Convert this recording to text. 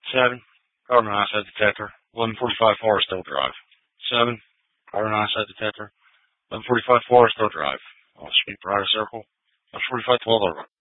7. Carbon monoxide detector. 1145 Forest Hill Drive. 7. Carbon monoxide detector. 1145 Forest Hill Drive. Off Speed Brighter Circle. 1145 12 over.